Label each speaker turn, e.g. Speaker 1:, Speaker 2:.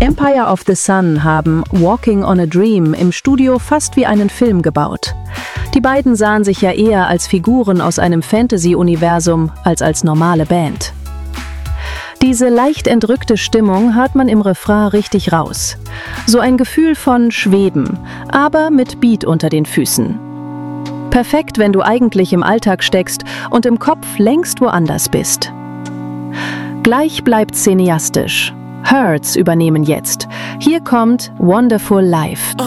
Speaker 1: Empire of the Sun haben Walking on a Dream im Studio fast wie einen Film gebaut. Die beiden sahen sich ja eher als Figuren aus einem Fantasy-Universum als normale Band. Diese leicht entrückte Stimmung hört man im Refrain richtig raus. So ein Gefühl von Schweben, aber mit Beat unter den Füßen. Perfekt, wenn du eigentlich im Alltag steckst und im Kopf längst woanders bist. Gleich bleibt cineastisch. Hurts übernehmen jetzt. Hier kommt Wonderful Life.